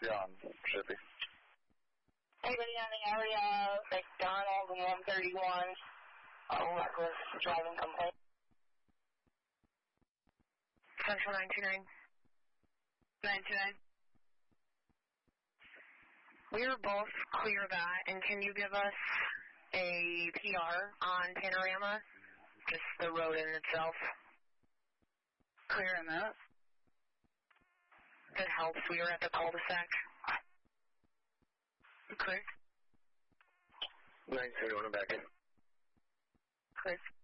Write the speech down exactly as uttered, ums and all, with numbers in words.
Yeah, on Mississippi. Anybody in the area, McDonald and one thirty-one, uh, reckless driving complaint? Central nine two nine. nine two nine. We are both clear that, and can you give us a P R on Panorama? Just the road in itself. Clear enough. That helps. We were at the cul-de-sac. Clear. nine seventy-one, I'm back in. Clear.